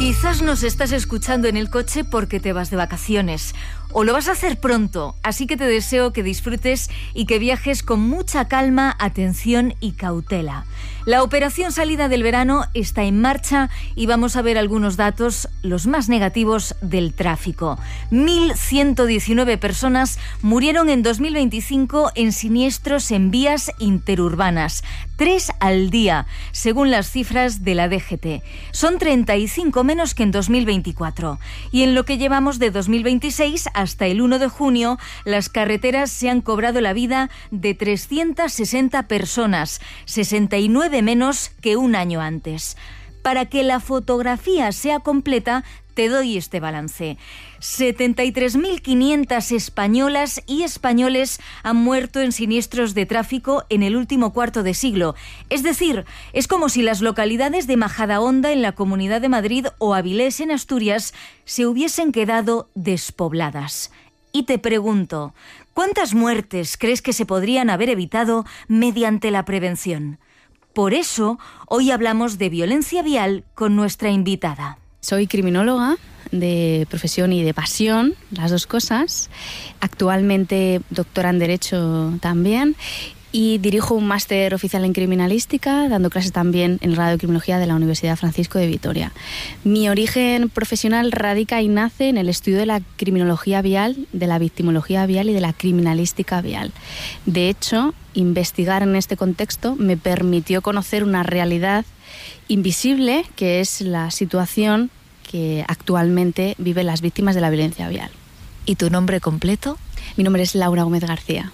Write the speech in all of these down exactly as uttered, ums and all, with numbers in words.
Quizás nos estás escuchando en el coche porque te vas de vacaciones o lo vas a hacer pronto, así que te deseo que disfrutes y que viajes con mucha calma, atención y cautela. La operación salida del verano está en marcha y vamos a ver algunos datos, los más negativos del tráfico. mil ciento diecinueve personas murieron en dos mil veinticinco en siniestros en vías interurbanas, tres al día, según las cifras de la D G T. Son treinta y cinco menos que en dos mil veinticuatro. Y en lo que llevamos de dos mil veintiséis hasta el uno de junio, las carreteras se han cobrado la vida de trescientas sesenta personas, sesenta y nueve menos que un año antes. Para que la fotografía sea completa, te doy este balance. setenta y tres mil quinientas españolas y españoles han muerto en siniestros de tráfico en el último cuarto de siglo. Es decir, es como si las localidades de Majadahonda en la Comunidad de Madrid o Avilés en Asturias se hubiesen quedado despobladas. Y te pregunto, ¿cuántas muertes crees que se podrían haber evitado mediante la prevención? Por eso, hoy hablamos de violencia vial con nuestra invitada. Soy criminóloga de profesión y de pasión, las dos cosas. Actualmente doctora en Derecho también y dirijo un máster oficial en criminalística, dando clases también en el grado de criminología de la Universidad Francisco de Vitoria. Mi origen profesional radica y nace en el estudio de la criminología vial, de la victimología vial y de la criminalística vial. De hecho, investigar en este contexto me permitió conocer una realidad invisible, que es la situación que actualmente viven las víctimas de la violencia vial. ¿Y tu nombre completo? Mi nombre es Laura Gómez García.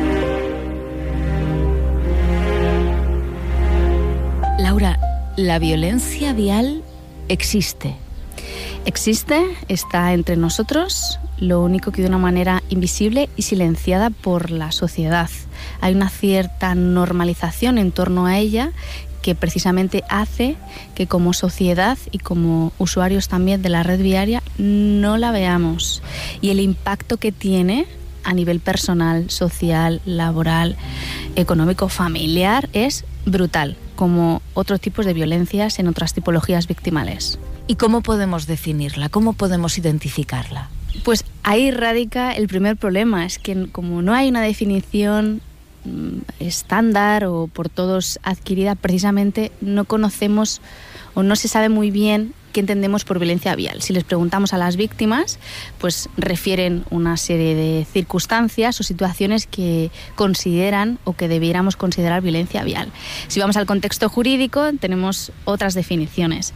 Laura, la violencia vial existe. Existe, está entre nosotros, lo único que de una manera invisible y silenciada por la sociedad. Hay una cierta normalización en torno a ella que precisamente hace que como sociedad y como usuarios también de la red viaria no la veamos. Y el impacto que tiene a nivel personal, social, laboral, económico, familiar es brutal, como otros tipos de violencias en otras tipologías victimales. ¿Y cómo podemos definirla? ¿Cómo podemos identificarla? Pues ahí radica el primer problema, es que como no hay una definición estándar o por todos adquirida, precisamente no conocemos o no se sabe muy bien qué entendemos por violencia vial. Si les preguntamos a las víctimas, pues refieren una serie de circunstancias o situaciones que consideran o que debiéramos considerar violencia vial. Si vamos al contexto jurídico, tenemos otras definiciones.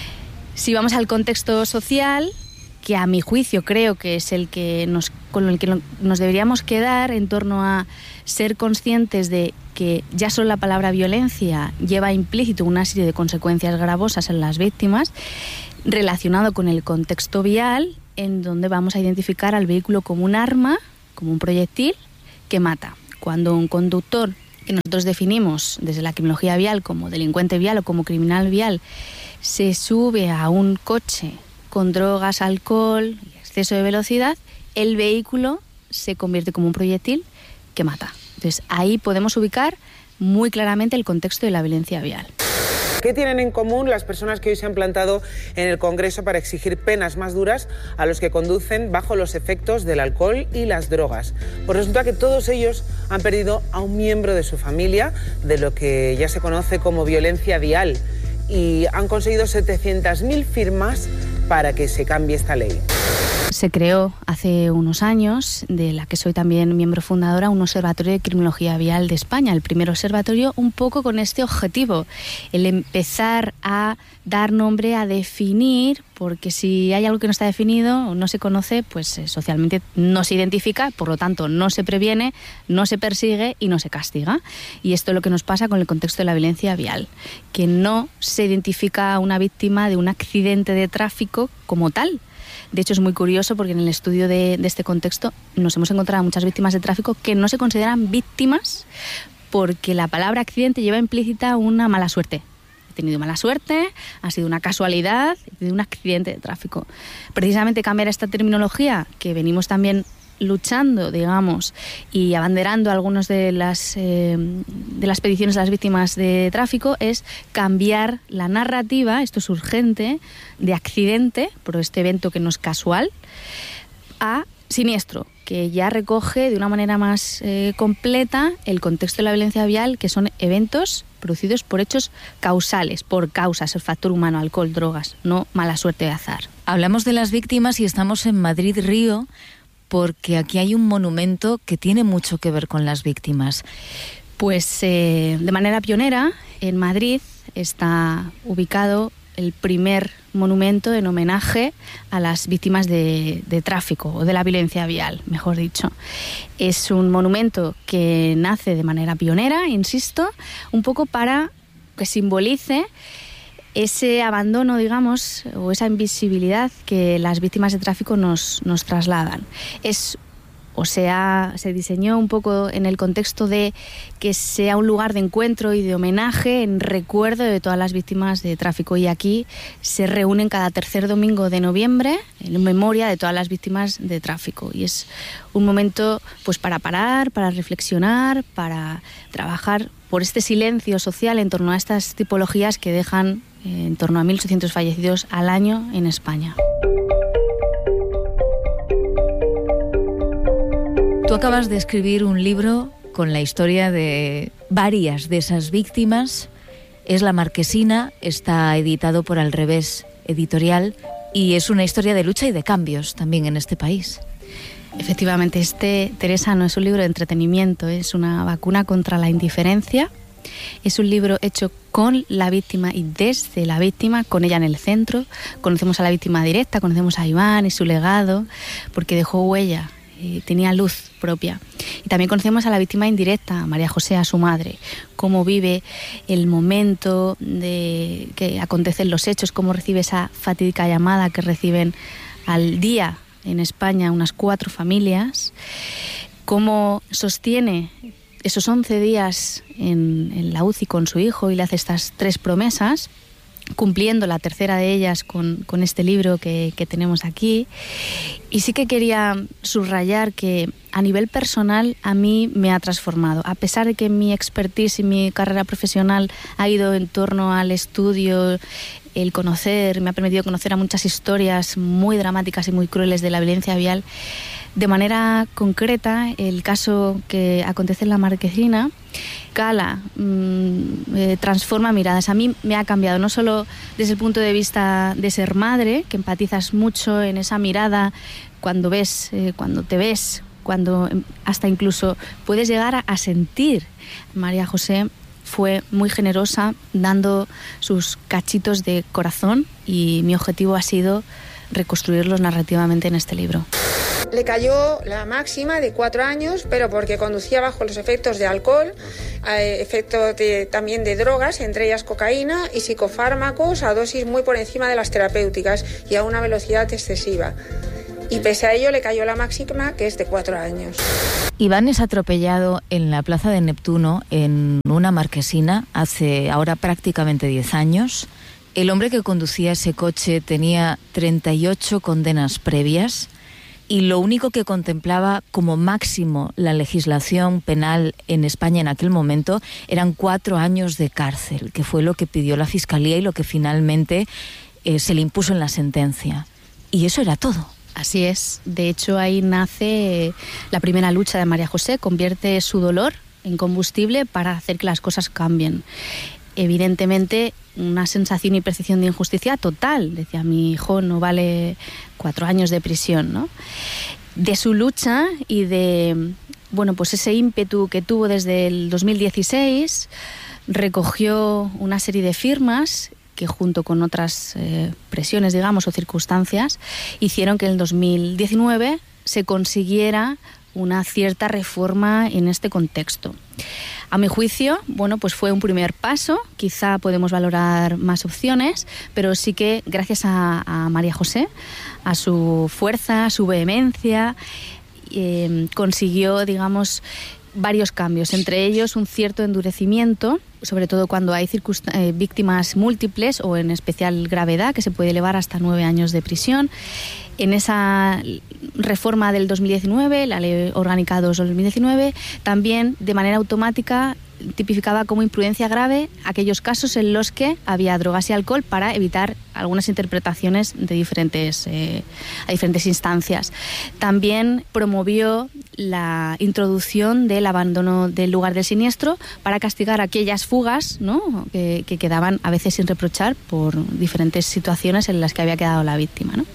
Si vamos al contexto social, que a mi juicio creo que es el que nos, con el que nos deberíamos quedar en torno a ser conscientes de que ya solo la palabra violencia lleva implícito una serie de consecuencias gravosas en las víctimas, relacionado con el contexto vial, en donde vamos a identificar al vehículo como un arma, como un proyectil que mata. Cuando un conductor, que nosotros definimos desde la criminología vial como delincuente vial o como criminal vial, se sube a un coche con drogas, alcohol y exceso de velocidad, el vehículo se convierte como un proyectil que mata. Entonces, ahí podemos ubicar muy claramente el contexto de la violencia vial. ¿Qué tienen en común las personas que hoy se han plantado en el Congreso para exigir penas más duras a los que conducen bajo los efectos del alcohol y las drogas? Pues resulta que todos ellos han perdido a un miembro de su familia, de lo que ya se conoce como violencia vial, y han conseguido setecientas mil firmas para que se cambie esta ley. Se creó hace unos años, de la que soy también miembro fundadora, un observatorio de criminología vial de España, el primer observatorio un poco con este objetivo, el empezar a dar nombre, a definir, porque si hay algo que no está definido o no se conoce, pues eh, socialmente no se identifica, por lo tanto no se previene, no se persigue y no se castiga. Y esto es lo que nos pasa con el contexto de la violencia vial, que no se identifica a una víctima de un accidente de tráfico como tal. De hecho, es muy curioso porque en el estudio de, de este contexto nos hemos encontrado muchas víctimas de tráfico que no se consideran víctimas porque la palabra accidente lleva implícita una mala suerte. He tenido mala suerte, ha sido una casualidad, he tenido un accidente de tráfico. Precisamente cambiar esta terminología, que venimos también luchando, digamos, y abanderando algunas de las, eh, de las peticiones de las víctimas de tráfico es cambiar la narrativa, esto es urgente, de accidente, por este evento que no es casual, a siniestro, que ya recoge de una manera más eh, completa el contexto de la violencia vial, que son eventos producidos por hechos causales, por causas, el factor humano, alcohol, drogas, no mala suerte de azar. Hablamos de las víctimas y estamos en Madrid-Río, porque aquí hay un monumento que tiene mucho que ver con las víctimas. Pues eh, de manera pionera, en Madrid está ubicado el primer monumento en homenaje a las víctimas de, de tráfico o de la violencia vial, mejor dicho. Es un monumento que nace de manera pionera, insisto, un poco para que simbolice ese abandono, digamos, o esa invisibilidad que las víctimas de tráfico nos, nos trasladan. Es, o sea, se diseñó un poco en el contexto de que sea un lugar de encuentro y de homenaje en recuerdo de todas las víctimas de tráfico. Y aquí se reúnen cada tercer domingo de noviembre en memoria de todas las víctimas de tráfico. Y es un momento pues para parar, para reflexionar, para trabajar por este silencio social en torno a estas tipologías que dejan en torno a mil ochocientos fallecidos al año en España. Tú acabas de escribir un libro con la historia de varias de esas víctimas. Es La Marquesina, está editado por Al Revés Editorial y es una historia de lucha y de cambios también en este país. Efectivamente, este, Teresa, no es un libro de entretenimiento, es una vacuna contra la indiferencia. Es un libro hecho con la víctima y desde la víctima, con ella en el centro. Conocemos a la víctima directa, conocemos a Iván y su legado, porque dejó huella, eh, tenía luz propia. Y también conocemos a la víctima indirecta, a María José, a su madre, cómo vive el momento de que acontecen los hechos, cómo recibe esa fatídica llamada que reciben al día en España unas cuatro familias, cómo sostiene esos once días en, en la U C I con su hijo y le hace estas tres promesas, cumpliendo la tercera de ellas con, con este libro que, que tenemos aquí. Y sí que quería subrayar que a nivel personal a mí me ha transformado. A pesar de que mi expertise y mi carrera profesional ha ido en torno al estudio, el conocer, me ha permitido conocer a muchas historias muy dramáticas y muy crueles de la violencia vial. De manera concreta, el caso que acontece en La Marquesina cala, mmm, eh, transforma miradas. A mí me ha cambiado, no solo desde el punto de vista de ser madre, que empatizas mucho en esa mirada cuando ves, eh, cuando te ves, cuando hasta incluso puedes llegar a, a sentir. María José fue muy generosa dando sus cachitos de corazón y mi objetivo ha sido reconstruirlos narrativamente en este libro. Le cayó la máxima de cuatro años, pero porque conducía bajo los efectos de alcohol, eh, efectos de, también de drogas, entre ellas cocaína y psicofármacos a dosis muy por encima de las terapéuticas y a una velocidad excesiva. Y pese a ello le cayó la máxima, que es de cuatro años. Iván es atropellado en la Plaza de Neptuno, en una marquesina, hace ahora prácticamente diez años. El hombre que conducía ese coche tenía treinta y ocho condenas previas y lo único que contemplaba como máximo la legislación penal en España en aquel momento eran cuatro años de cárcel, que fue lo que pidió la Fiscalía y lo que finalmente eh, se le impuso en la sentencia. Y eso era todo. Así es. De hecho, ahí nace la primera lucha de María José, convierte su dolor en combustible para hacer que las cosas cambien. Evidentemente, una sensación y percepción de injusticia total. Decía, mi hijo no vale cuatro años de prisión, ¿no? De su lucha y de, bueno, pues ese ímpetu que tuvo desde el dos mil dieciséis, recogió una serie de firmas que junto con otras eh, presiones, digamos, o circunstancias, hicieron que en el dos mil diecinueve se consiguiera una cierta reforma en este contexto. A mi juicio, bueno, pues fue un primer paso, quizá podemos valorar más opciones, pero sí que gracias a, a María José, a su fuerza, a su vehemencia, eh, consiguió, digamos, varios cambios, entre ellos un cierto endurecimiento, sobre todo cuando hay circunst- eh, víctimas múltiples o en especial gravedad, que se puede elevar hasta nueve años de prisión. En esa reforma del dos mil diecinueve, la Ley Orgánica dos del dos mil diecinueve, también de manera automática tipificaba como imprudencia grave aquellos casos en los que había drogas y alcohol para evitar algunas interpretaciones de diferentes, eh, a diferentes instancias. También promovió la introducción del abandono del lugar del siniestro para castigar aquellas fugas, ¿no?, que, que quedaban a veces sin reprochar por diferentes situaciones en las que había quedado la víctima, ¿no?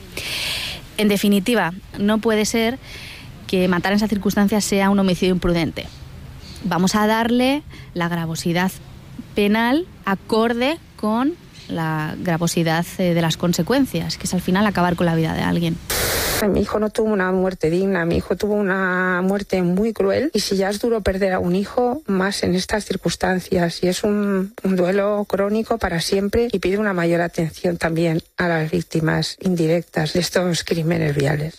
En definitiva, no puede ser que matar en esas circunstancias sea un homicidio imprudente. Vamos a darle la gravosidad penal acorde con la gravosidad de las consecuencias, que es al final acabar con la vida de alguien. Mi hijo no tuvo una muerte digna, mi hijo tuvo una muerte muy cruel, y si ya es duro perder a un hijo, más en estas circunstancias, y es un, un duelo crónico para siempre, y pide una mayor atención también a las víctimas indirectas de estos crímenes viales.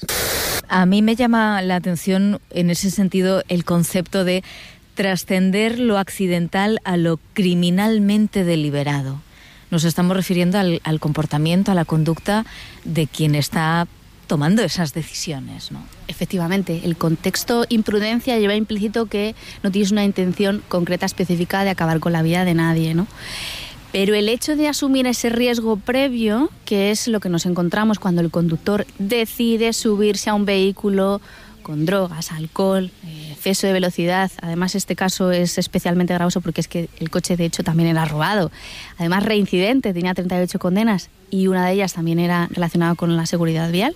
A mí me llama la atención en ese sentido el concepto de trascender lo accidental a lo criminalmente deliberado. Nos estamos refiriendo al, al comportamiento, a la conducta de quien está tomando esas decisiones, ¿no? Efectivamente, el contexto imprudencia lleva implícito que no tienes una intención concreta específica de acabar con la vida de nadie, ¿no? Pero el hecho de asumir ese riesgo previo, que es lo que nos encontramos cuando el conductor decide subirse a un vehículo con drogas, alcohol, eh, exceso de velocidad. Además, este caso es especialmente gravoso porque es que el coche, de hecho, también era robado. Además, reincidente, tenía treinta y ocho condenas y una de ellas también era relacionada con la seguridad vial.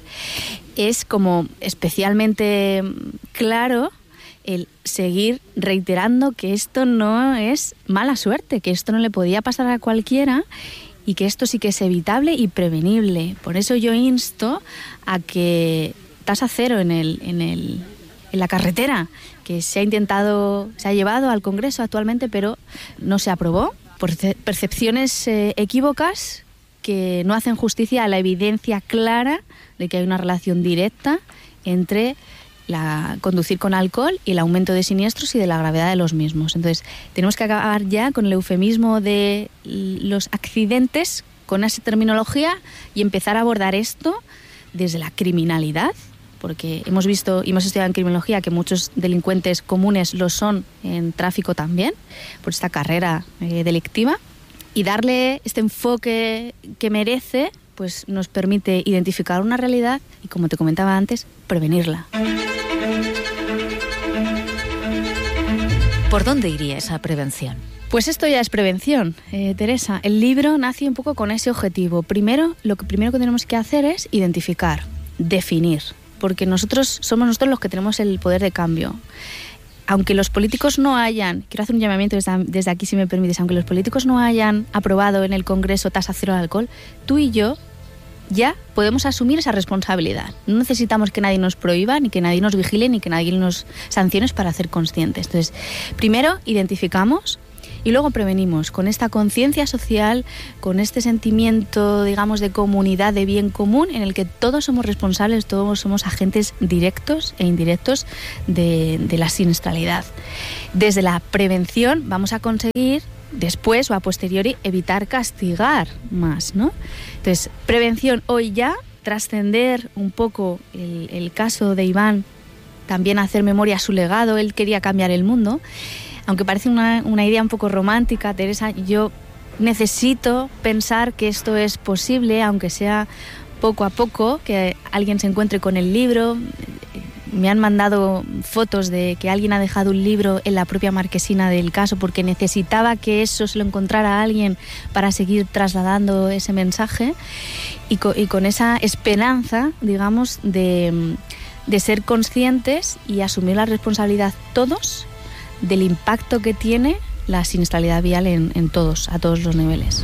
Es como especialmente claro el seguir reiterando que esto no es mala suerte, que esto no le podía pasar a cualquiera y que esto sí que es evitable y prevenible. Por eso yo insto a que tasa cero en el, en el, en la carretera, que se ha intentado, se ha llevado al Congreso actualmente, pero no se aprobó por percepciones eh, equívocas que no hacen justicia a la evidencia clara de que hay una relación directa entre la conducir con alcohol y el aumento de siniestros y de la gravedad de los mismos. Entonces, tenemos que acabar ya con el eufemismo de los accidentes, con esa terminología, y empezar a abordar esto desde la criminalidad, porque hemos visto y hemos estudiado en criminología que muchos delincuentes comunes lo son en tráfico también, por esta carrera eh, delictiva, y darle este enfoque que merece, pues nos permite identificar una realidad y, como te comentaba antes, prevenirla. ¿Por dónde iría esa prevención? Pues esto ya es prevención, eh, Teresa. El libro nace un poco con ese objetivo. Primero, lo que primero que tenemos que hacer es identificar, definir, porque nosotros somos nosotros los que tenemos el poder de cambio. Aunque los políticos no hayan, quiero hacer un llamamiento desde, desde aquí si me permites, aunque los políticos no hayan aprobado en el Congreso tasa cero de alcohol, tú y yo ya podemos asumir esa responsabilidad. No necesitamos que nadie nos prohíba, ni que nadie nos vigile, ni que nadie nos sancione para ser conscientes. Entonces, primero identificamos y luego prevenimos con esta conciencia social, con este sentimiento, digamos, de comunidad, de bien común, en el que todos somos responsables, todos somos agentes directos e indirectos de, de la siniestralidad. Desde la prevención vamos a conseguir después o a posteriori evitar castigar más, ¿no? Entonces, prevención hoy ya, trascender un poco el, el caso de Iván, también hacer memoria a su legado. Él quería cambiar el mundo. Aunque parece una, una idea un poco romántica, Teresa, yo necesito pensar que esto es posible, aunque sea poco a poco, que alguien se encuentre con el libro. Me han mandado fotos de que alguien ha dejado un libro en la propia marquesina del caso porque necesitaba que eso se lo encontrara a alguien para seguir trasladando ese mensaje, y con, y con esa esperanza, digamos, de, de ser conscientes y asumir la responsabilidad todos del impacto que tiene la siniestralidad vial en, en todos, a todos los niveles.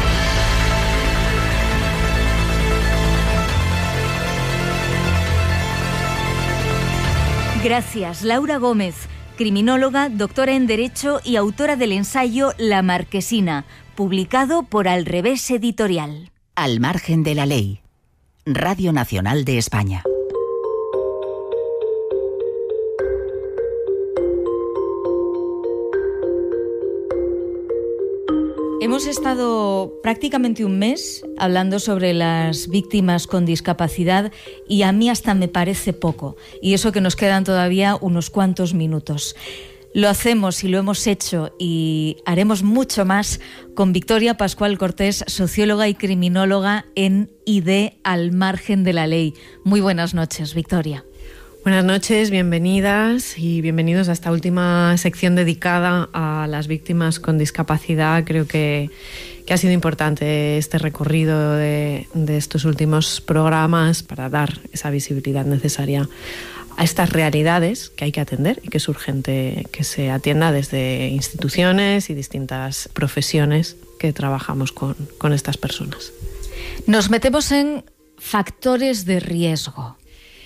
Gracias, Laura Gómez, criminóloga, doctora en Derecho y autora del ensayo La Marquesina, publicado por Al Revés Editorial. Al margen de la ley. Radio Nacional de España. Hemos estado prácticamente un mes hablando sobre las víctimas con discapacidad y a mí hasta me parece poco. Y eso que nos quedan todavía unos cuantos minutos. Lo hacemos y lo hemos hecho y haremos mucho más con Victoria Pascual Cortés, socióloga y criminóloga en I D Al Margen de la Ley. Muy buenas noches, Victoria. Buenas noches, bienvenidas y bienvenidos a esta última sección dedicada a las víctimas con discapacidad. Creo que, que ha sido importante este recorrido de, de estos últimos programas para dar esa visibilidad necesaria a estas realidades que hay que atender y que es urgente que se atienda desde instituciones y distintas profesiones que trabajamos con, con estas personas. Nos metemos en factores de riesgo.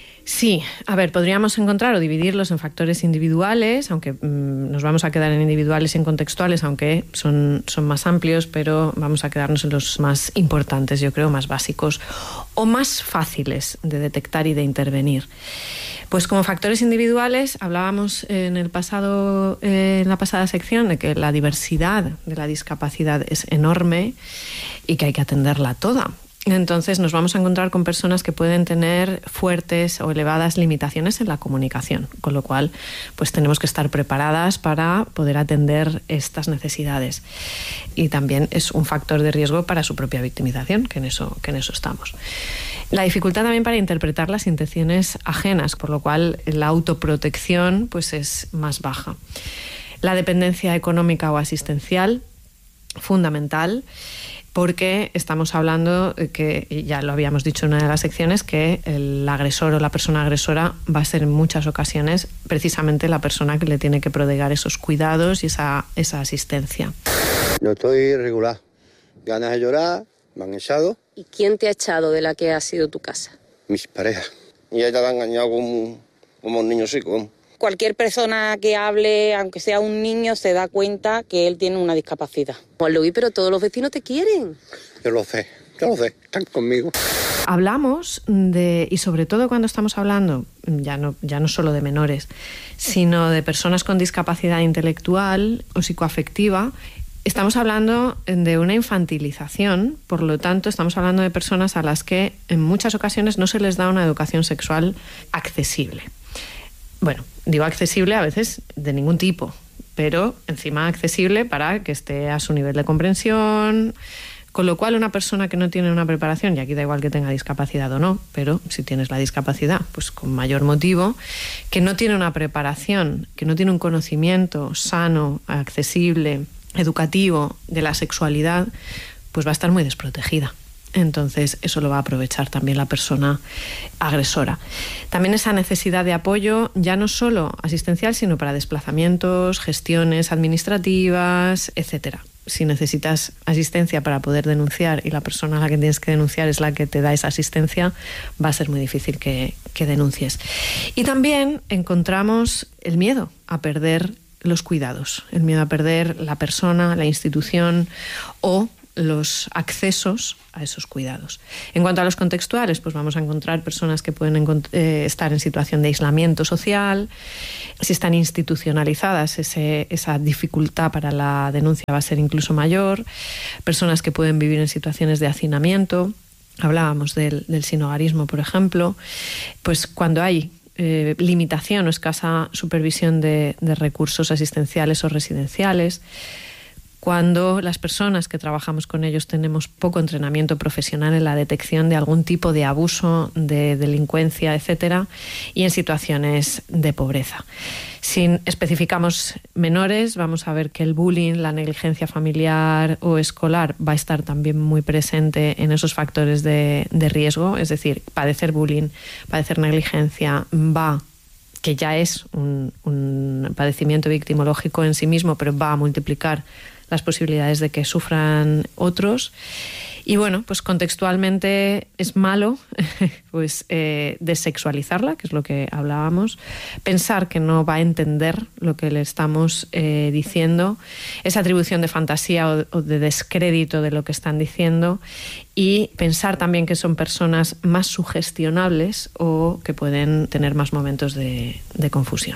Sí, a ver, podríamos encontrar o dividirlos en factores individuales, aunque mmm, nos vamos a quedar en individuales y en contextuales, aunque son, son más amplios, pero vamos a quedarnos en los más importantes, yo creo, más básicos o más fáciles de detectar y de intervenir. Pues como factores individuales, hablábamos en el pasado, eh, en la pasada sección de que la diversidad de la discapacidad es enorme y que hay que atenderla toda. Entonces nos vamos a encontrar con personas que pueden tener fuertes o elevadas limitaciones en la comunicación, con lo cual pues tenemos que estar preparadas para poder atender estas necesidades. Y también es un factor de riesgo para su propia victimización, que en eso, que en eso estamos. La dificultad también para interpretar las intenciones ajenas, por lo cual la autoprotección pues es más baja. La dependencia económica o asistencial, fundamental, porque estamos hablando, que ya lo habíamos dicho en una de las secciones, que el agresor o la persona agresora va a ser en muchas ocasiones precisamente la persona que le tiene que prodigar esos cuidados y esa, esa asistencia. No estoy regular. Ganas de llorar, me han echado. ¿Y quién te ha echado de la que ha sido tu casa? Mis parejas. Y ella la ha engañado como, como un niño psico. Cualquier persona que hable, aunque sea un niño, se da cuenta que él tiene una discapacidad. Juan Luis, pero todos los vecinos te quieren. Yo lo sé, yo lo sé, están conmigo. Hablamos de, y sobre todo cuando estamos hablando, ya no, ya no solo de menores, sino de personas con discapacidad intelectual o psicoafectiva, estamos hablando de una infantilización, por lo tanto estamos hablando de personas a las que en muchas ocasiones no se les da una educación sexual accesible. Bueno, digo accesible a veces de ningún tipo, pero encima accesible para que esté a su nivel de comprensión, con lo cual una persona que no tiene una preparación, y aquí da igual que tenga discapacidad o no, pero si tienes la discapacidad, pues con mayor motivo, que no tiene una preparación, que no tiene un conocimiento sano, accesible, educativo de la sexualidad, pues va a estar muy desprotegida. Entonces eso lo va a aprovechar también la persona agresora. También esa necesidad de apoyo, ya no solo asistencial, sino para desplazamientos, gestiones administrativas, etcétera. Si necesitas asistencia para poder denunciar y la persona a la que tienes que denunciar es la que te da esa asistencia, va a ser muy difícil que, que denuncies. Y también encontramos el miedo a perder los cuidados, el miedo a perder la persona, la institución o los accesos a esos cuidados. En cuanto a los contextuales, pues vamos a encontrar personas que pueden encont- eh, estar en situación de aislamiento social. Si están institucionalizadas, ese, esa dificultad para la denuncia va a ser incluso mayor. Personas que pueden vivir en situaciones de hacinamiento. Hablábamos del, del sinhogarismo, por ejemplo. Pues cuando hay eh, limitación o escasa supervisión de, de recursos asistenciales o residenciales, cuando las personas que trabajamos con ellos tenemos poco entrenamiento profesional en la detección de algún tipo de abuso, de delincuencia, etcétera, y en situaciones de pobreza. Si especificamos menores, vamos a ver que el bullying, la negligencia familiar o escolar va a estar también muy presente en esos factores de, de riesgo, es decir, padecer bullying, padecer negligencia va que ya es un, un padecimiento victimológico en sí mismo, pero va a multiplicar las posibilidades de que sufran otros. Y bueno, pues contextualmente es malo pues eh, desexualizarla, que es lo que hablábamos, pensar que no va a entender lo que le estamos eh, diciendo, esa atribución de fantasía o, o de descrédito de lo que están diciendo, y pensar también que son personas más sugestionables o que pueden tener más momentos de, de confusión.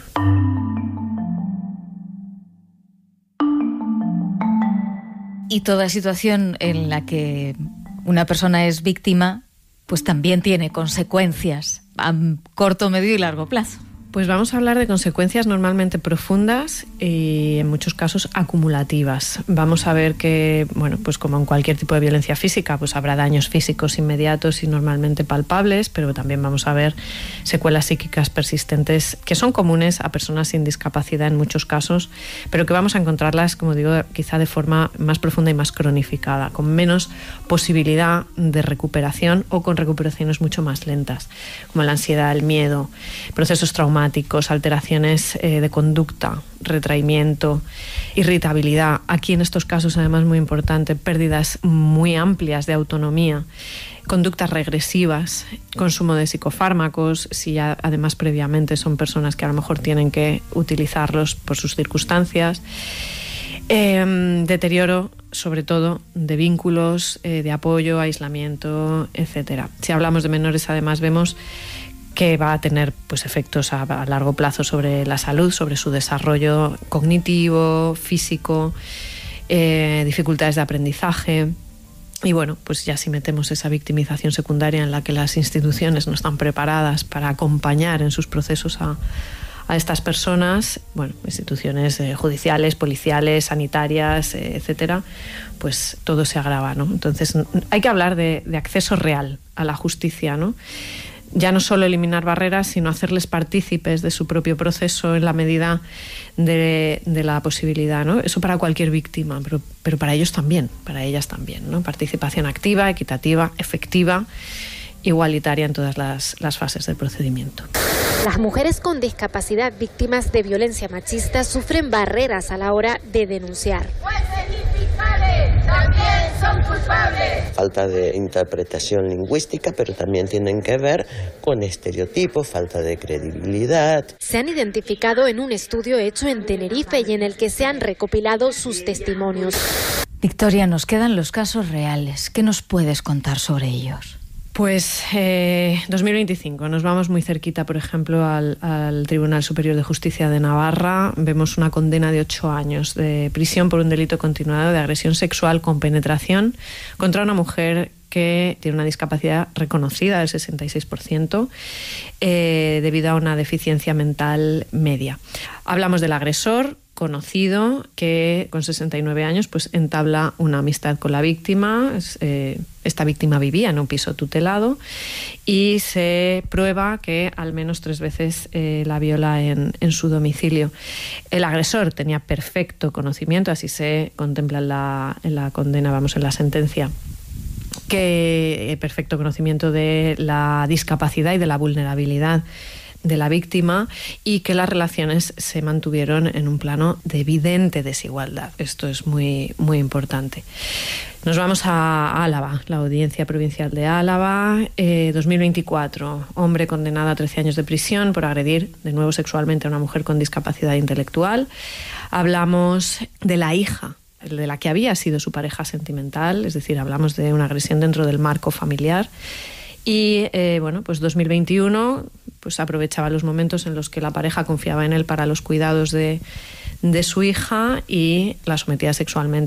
Y toda situación en la que una persona es víctima, pues también tiene consecuencias a corto, medio y largo plazo. Pues vamos a hablar de consecuencias normalmente profundas y en muchos casos acumulativas. Vamos a ver que, bueno, pues como en cualquier tipo de violencia física, pues habrá daños físicos inmediatos y normalmente palpables, pero también vamos a ver secuelas psíquicas persistentes que son comunes a personas sin discapacidad en muchos casos, pero que vamos a encontrarlas, como digo, quizá de forma más profunda y más cronificada, con menos posibilidad de recuperación o con recuperaciones mucho más lentas, como la ansiedad, el miedo, procesos traumáticos, alteraciones eh, de conducta, retraimiento, irritabilidad. Aquí en estos casos, además, muy importante, pérdidas muy amplias de autonomía, conductas regresivas, consumo de psicofármacos, si ya además previamente son personas que a lo mejor tienen que utilizarlos por sus circunstancias, eh, deterioro sobre todo de vínculos, eh, de apoyo, aislamiento, etcétera. Si hablamos de menores, además vemos que va a tener pues efectos a, a largo plazo sobre la salud, sobre su desarrollo cognitivo, físico, eh, dificultades de aprendizaje. Y bueno, pues ya si metemos esa victimización secundaria en la que las instituciones no están preparadas para acompañar en sus procesos a, a estas personas, bueno, instituciones eh, judiciales, policiales, sanitarias, eh, etcétera, pues todo se agrava, ¿no? Entonces hay que hablar de, de acceso real a la justicia, ¿no? Ya no solo eliminar barreras, sino hacerles partícipes de su propio proceso en la medida de, de la posibilidad, ¿no? Eso para cualquier víctima, pero, pero para ellos también, para ellas también, ¿no? Participación activa, equitativa, efectiva, igualitaria en todas las, las fases del procedimiento. Las mujeres con discapacidad víctimas de violencia machista sufren barreras a la hora de denunciar. También son culpables. Falta de interpretación lingüística, pero también tienen que ver con estereotipos, falta de credibilidad. Se han identificado en un estudio hecho en Tenerife y en el que se han recopilado sus testimonios. Victoria, nos quedan los casos reales. ¿Qué nos puedes contar sobre ellos? Pues eh, dos mil veinticinco, nos vamos muy cerquita, por ejemplo, al, al Tribunal Superior de Justicia de Navarra. Vemos una condena de ocho años de prisión por un delito continuado de agresión sexual con penetración contra una mujer que tiene una discapacidad reconocida del sesenta y seis por ciento eh, debido a una deficiencia mental media. Hablamos del agresor conocido que con sesenta y nueve años pues entabla una amistad con la víctima. Eh, esta víctima vivía en un piso tutelado y se prueba que al menos tres veces eh, la viola en, en su domicilio. El agresor tenía perfecto conocimiento, así se contempla en la, en la condena, vamos, en la sentencia, que eh, perfecto conocimiento de la discapacidad y de la vulnerabilidad de la víctima y que las relaciones se mantuvieron en un plano de evidente desigualdad. Esto es muy, muy importante. Nos vamos a Álava, la Audiencia Provincial de Álava, eh, dos mil veinticuatro, hombre condenado a trece años de prisión por agredir de nuevo sexualmente a una mujer con discapacidad intelectual. Hablamos de la hija de la que había sido su pareja sentimental, es decir, hablamos de una agresión dentro del marco familiar. Y eh, bueno, pues dos mil veintiuno pues aprovechaba los momentos en los que la pareja confiaba en él para los cuidados de, de su hija y la sometía sexualmente